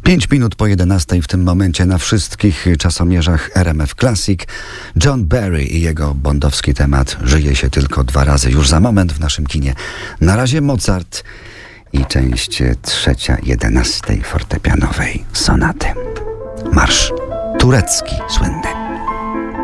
5 minut po 11 w tym momencie na wszystkich czasomierzach RMF Classic. John Barry i jego bondowski temat Żyje się tylko 2 razy. Już za moment w naszym kinie. Na razie Mozart i część 3 11 fortepianowej sonaty. Marsz turecki słynny.